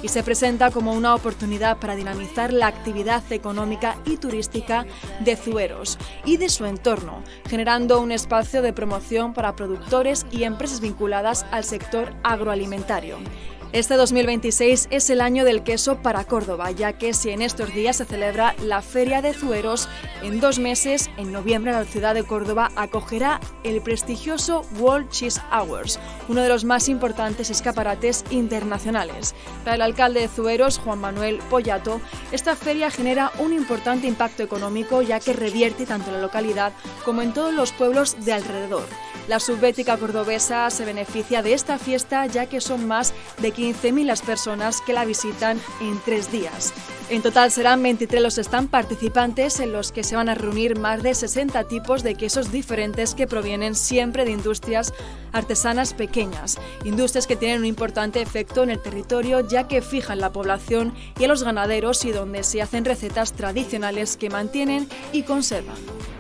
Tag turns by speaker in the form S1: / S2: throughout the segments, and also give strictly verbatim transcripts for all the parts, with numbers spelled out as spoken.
S1: y se presenta como una oportunidad para dinamizar la actividad económica y turística de Zueros y de su entorno, generando un espacio de promoción para productores y empresas vinculadas al sector agroalimentario. Este dos mil veintiséis es el año del queso para Córdoba, ya que si en estos días se celebra la Feria de Zueros, en dos meses, en noviembre, la ciudad de Córdoba acogerá el prestigioso World Cheese Awards, uno de los más importantes escaparates internacionales. Para el alcalde de Zueros, Juan Manuel Pollato, esta feria genera un importante impacto económico, ya que revierte tanto en la localidad como en todos los pueblos de alrededor. La subbética cordobesa se beneficia de esta fiesta, ya que son más de quince mil las personas que la visitan en tres días. En total serán veintitrés los stand participantes en los que se van a reunir más de sesenta tipos de quesos diferentes que provienen siempre de industrias artesanas pequeñas, industrias que tienen un importante efecto en el territorio, ya que fijan la población y a los ganaderos y donde se hacen recetas tradicionales que mantienen y conservan.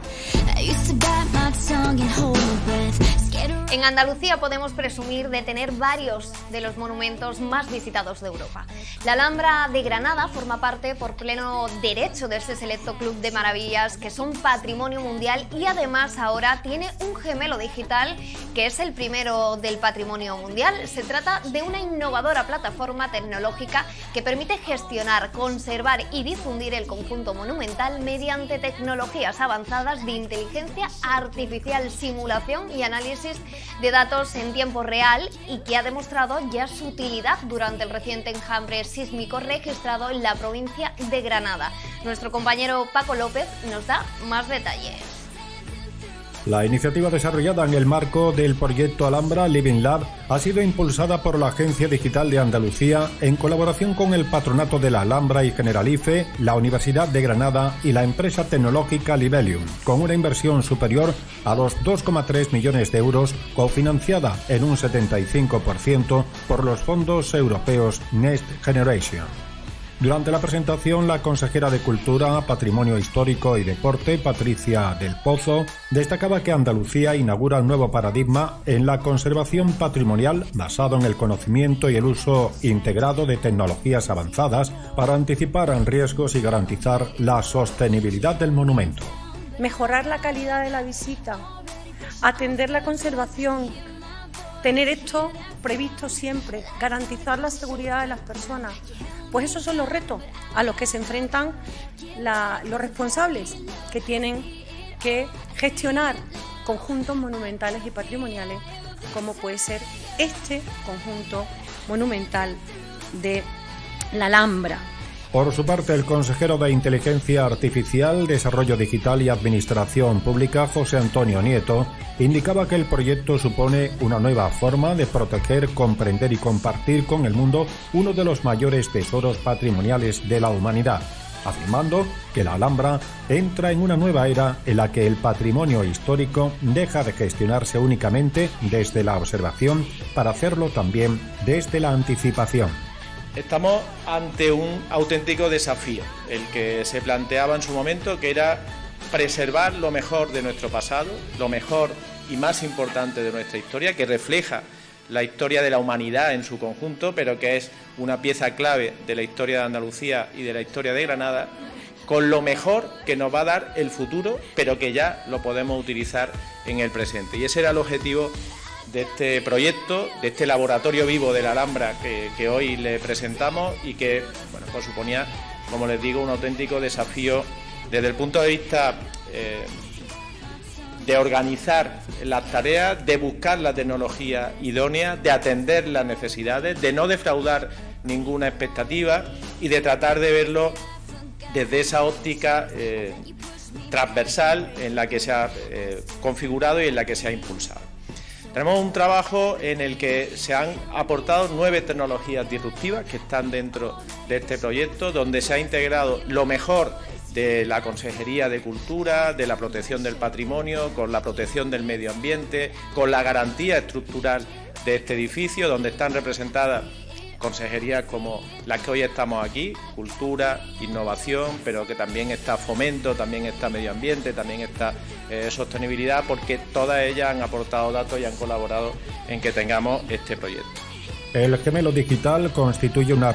S2: En Andalucía podemos presumir de tener varios de los monumentos más visitados de Europa. La Alhambra de Granada forma parte por pleno derecho de este selecto club de maravillas que son patrimonio mundial y además ahora tiene un gemelo digital que es el primero del patrimonio mundial. Se trata de una innovadora plataforma tecnológica que permite gestionar, conservar y difundir el conjunto monumental mediante tecnologías avanzadas de inteligencia artificial, simulación y análisis de datos en tiempo real y que ha demostrado ya su utilidad durante el reciente enjambre sísmico registrado en la provincia de Granada. Nuestro compañero Paco López nos da más detalles.
S3: La iniciativa desarrollada en el marco del proyecto Alhambra Living Lab ha sido impulsada por la Agencia Digital de Andalucía en colaboración con el Patronato de la Alhambra y Generalife, la Universidad de Granada y la empresa tecnológica Libelium, con una inversión superior a los dos coma tres millones de euros, cofinanciada en un setenta y cinco por ciento por los fondos europeos Next Generation. Durante la presentación, la consejera de Cultura, Patrimonio Histórico y Deporte, Patricia del Pozo, destacaba que Andalucía inaugura un nuevo paradigma en la conservación patrimonial basado en el conocimiento y el uso integrado de tecnologías avanzadas para anticipar riesgos y garantizar la sostenibilidad del monumento.
S4: Mejorar la calidad de la visita, atender la conservación, tener esto previsto siempre, garantizar la seguridad de las personas. Pues esos son los retos a los que se enfrentan la, los responsables que tienen que gestionar conjuntos monumentales y patrimoniales, como puede ser este conjunto monumental de la Alhambra.
S3: Por su parte, el consejero de Inteligencia Artificial, Desarrollo Digital y Administración Pública, José Antonio Nieto, indicaba que el proyecto supone una nueva forma de proteger, comprender y compartir con el mundo uno de los mayores tesoros patrimoniales de la humanidad, afirmando que la Alhambra entra en una nueva era en la que el patrimonio histórico deja de gestionarse únicamente desde la observación para hacerlo también desde la anticipación.
S5: Estamos ante un auténtico desafío, el que se planteaba en su momento, que era preservar lo mejor de nuestro pasado, lo mejor y más importante de nuestra historia, que refleja la historia de la humanidad en su conjunto, pero que es una pieza clave de la historia de Andalucía y de la historia de Granada, con lo mejor que nos va a dar el futuro, pero que ya lo podemos utilizar en el presente. Y ese era el objetivo de este proyecto, de este laboratorio vivo de la Alhambra que, que hoy le presentamos y que, bueno, pues suponía, como les digo, un auténtico desafío desde el punto de vista eh, de organizar las tareas, de buscar la tecnología idónea, de atender las necesidades, de no defraudar ninguna expectativa y de tratar de verlo desde esa óptica eh, transversal en la que se ha eh, configurado y en la que se ha impulsado. Tenemos un trabajo en el que se han aportado nueve tecnologías disruptivas que están dentro de este proyecto, donde se ha integrado lo mejor de la Consejería de Cultura, de la protección del patrimonio, con la protección del medio ambiente, con la garantía estructural de este edificio, donde están representadas consejerías como las que hoy estamos aquí, cultura, innovación, pero que también está fomento, también está medio ambiente, también está eh, sostenibilidad, porque todas ellas han aportado datos y han colaborado en que tengamos este proyecto.
S3: El gemelo digital constituye una